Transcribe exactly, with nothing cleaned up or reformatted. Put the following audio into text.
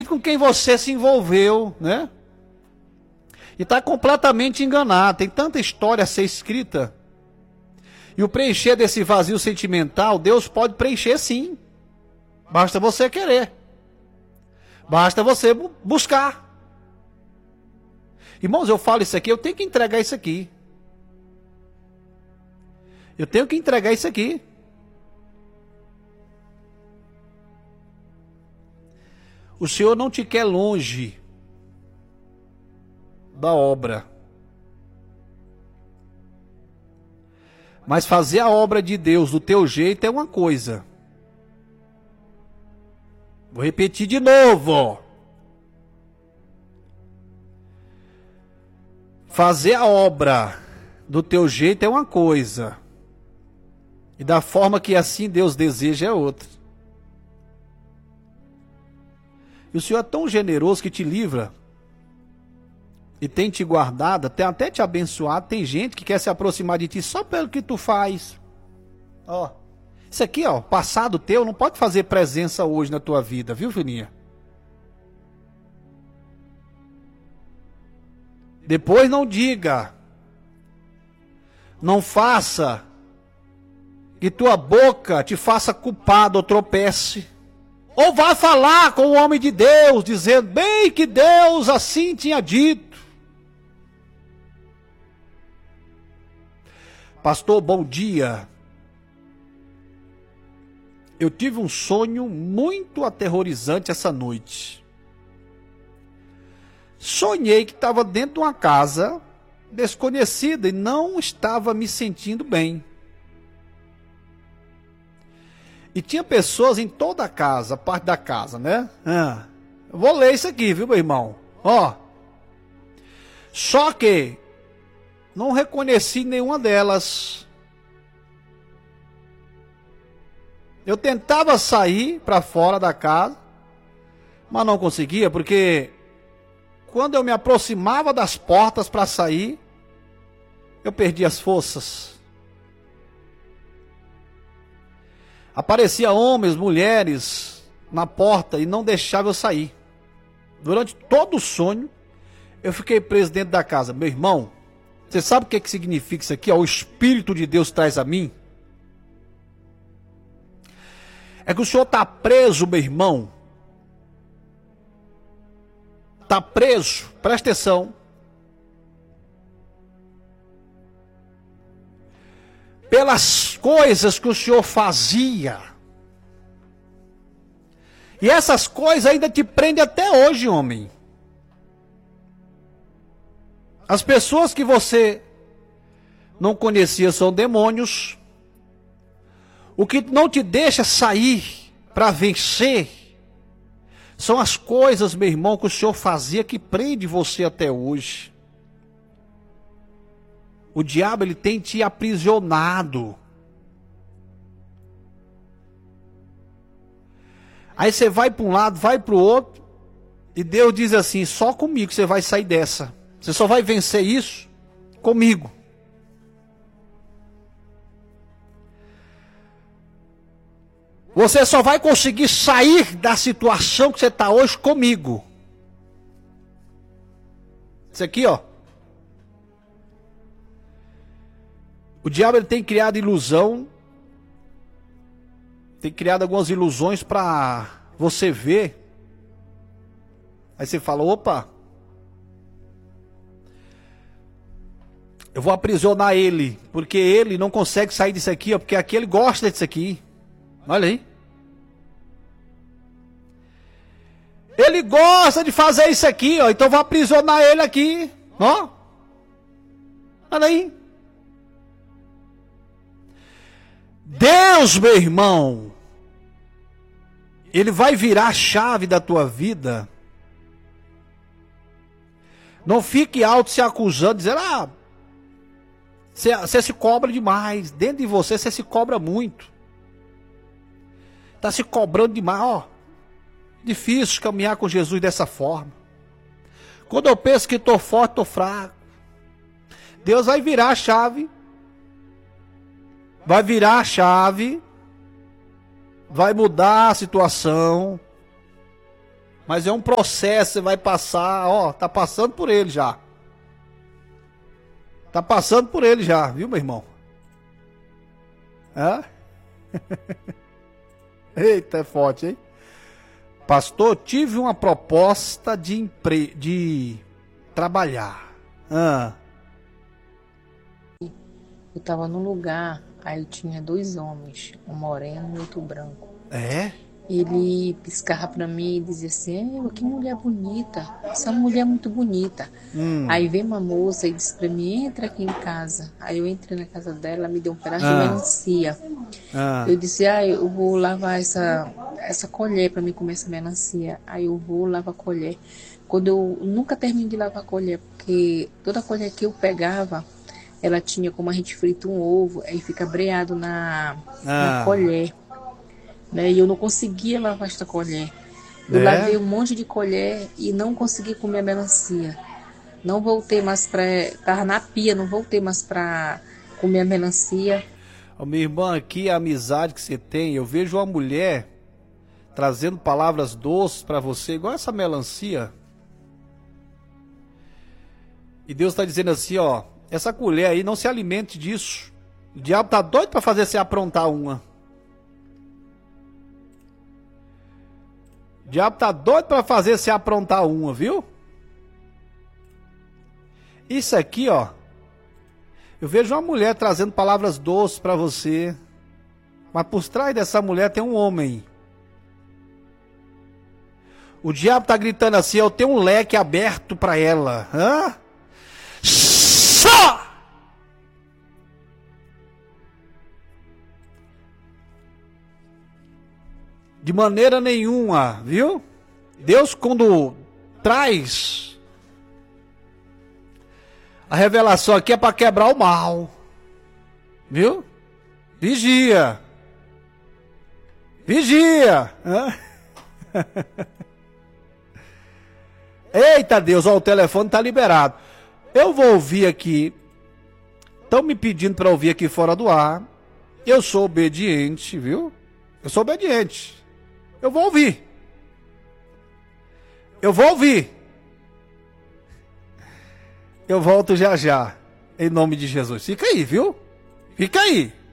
com quem você se envolveu, né? E está completamente enganado. Tem tanta história a ser escrita. E o preencher desse vazio sentimental, Deus pode preencher sim. Basta você querer. Basta você bu- buscar. Irmãos, eu falo isso aqui, eu tenho que entregar isso aqui. Eu tenho que entregar isso aqui. O Senhor não te quer longe da obra. Mas fazer a obra de Deus do teu jeito é uma coisa. Vou repetir de novo. Fazer a obra do teu jeito é uma coisa. E da forma que assim Deus deseja é outra. E o Senhor é tão generoso que te livra. E tem te guardado, tem até te abençoado. Tem gente que quer se aproximar de ti só pelo que tu faz. Ó, isso aqui, ó, passado teu, não pode fazer presença hoje na tua vida, viu, filhinha? Depois não diga. Não faça que tua boca te faça culpado ou tropece. Ou vá falar com o homem de Deus, dizendo, bem que Deus assim tinha dito. Pastor, bom dia. Eu tive um sonho muito aterrorizante essa noite. Sonhei que estava dentro de uma casa desconhecida e não estava me sentindo bem. E tinha pessoas em toda a casa, a parte da casa, né? Ah, eu vou ler isso aqui, viu, meu irmão? Ó. Só que não reconheci nenhuma delas. Eu tentava sair para fora da casa, mas não conseguia, porque quando eu me aproximava das portas para sair, eu perdi as forças. Aparecia homens, mulheres na porta e não deixava eu sair. Durante todo o sonho, eu fiquei preso dentro da casa. Meu irmão, você sabe o que, que significa isso aqui? Ó, o Espírito de Deus traz a mim. É que o senhor está preso, meu irmão. Está preso, presta atenção. Pelas coisas que o senhor fazia. E essas coisas ainda te prendem até hoje, homem. As pessoas que você não conhecia são demônios. O que não te deixa sair para vencer são as coisas, meu irmão, que o Senhor fazia que prende você até hoje. O diabo, ele tem te aprisionado. Aí você vai para um lado, vai para o outro, e Deus diz assim, só comigo você vai sair dessa. Você só vai vencer isso comigo. Você só vai conseguir sair da situação que você está hoje comigo. Isso aqui, ó. O diabo, ele tem criado ilusão. Tem criado algumas ilusões para você ver. Aí você fala, opa. Eu vou aprisionar ele, porque ele não consegue sair disso aqui, ó, porque aqui ele gosta disso aqui. Olha aí. Ele gosta de fazer isso aqui, ó, então eu vou aprisionar ele aqui, ó. Olha aí. Deus, meu irmão, Ele vai virar a chave da tua vida. Não fique auto se acusando, dizendo, ah, você, você se cobra demais. Dentro de você, você se cobra muito. Está se cobrando demais, ó. Difícil caminhar com Jesus dessa forma. Quando eu penso que estou forte, estou fraco. Deus vai virar a chave. Vai virar a chave. Vai mudar a situação. Mas é um processo, você vai passar, ó, tá passando por ele já. Tá passando por ele já, viu, meu irmão? Hã? Eita, é forte, hein? Pastor, tive uma proposta de empre... de trabalhar. Ah. Eu tava num lugar, aí tinha dois homens, um moreno e outro branco. É? Ele piscava pra mim e dizia assim, "Ei, que mulher bonita, essa mulher é muito bonita." Hum. Aí veio uma moça e disse pra mim, entra aqui em casa. Aí eu entrei na casa dela, ela me deu um pedaço Ah. de melancia. Ah. Eu disse, ah, eu vou lavar essa, essa colher pra mim comer essa melancia. Aí eu vou lavar a colher. Quando eu nunca terminei de lavar a colher, porque toda colher que eu pegava, ela tinha como a gente frita um ovo, aí fica breado na, na Ah. colher. Né? E eu não conseguia lavar esta colher. Eu É? lavei um monte de colher e não consegui comer a melancia. Não voltei mais para... Estava na pia, não voltei mais para comer a melancia. Ô, minha irmã, aqui a amizade que você tem, eu vejo uma mulher trazendo palavras doces pra você, igual essa melancia. E Deus tá dizendo assim, ó, essa colher aí não se alimente disso. O diabo tá doido pra fazer você aprontar uma. O diabo tá doido pra fazer você aprontar uma, viu? Isso aqui, ó. Eu vejo uma mulher trazendo palavras doces pra você. Mas por trás dessa mulher tem um homem. O diabo tá gritando assim, eu tenho um leque aberto pra ela. Hã? Só! De maneira nenhuma, viu? Deus, quando traz a revelação aqui, é para quebrar o mal, viu? Vigia, vigia. Hã? Eita Deus, ó, o telefone tá liberado. Eu vou ouvir aqui. Estão me pedindo para ouvir aqui fora do ar. Eu sou obediente, viu? Eu sou obediente. Eu vou ouvir. Eu vou ouvir. Eu volto já já. Em nome de Jesus. Fica aí, viu? Fica aí.